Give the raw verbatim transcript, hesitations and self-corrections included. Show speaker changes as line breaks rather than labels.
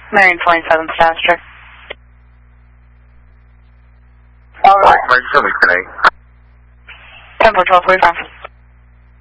Marion twenty-seven, status check.
All right. Mark, show me today.
ten four twelve forty-five.